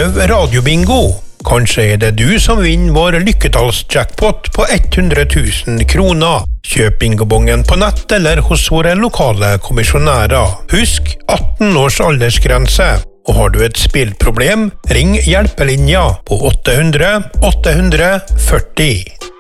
Prøv radiobingo. Kanskje er det du som vinner vår lykketallsjackpot på 100 000 kroner. Kjøp bingobongen på nett eller hos våre lokale kommisjonærer. Husk 18 års aldersgrense. Og har du et spillproblem, ring hjelpelinja på 800 840.